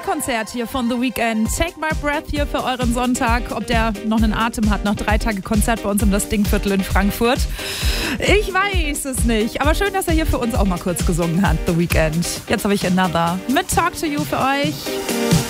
Konzert hier von The Weeknd. Take My Breath hier für euren Sonntag. Ob der noch einen Atem hat, noch 3 Tage Konzert bei uns im Das Dingviertel in Frankfurt. Ich weiß es nicht, aber schön, dass er hier für uns auch mal kurz gesungen hat, The Weeknd. Jetzt habe ich Another mit Talk to You für euch.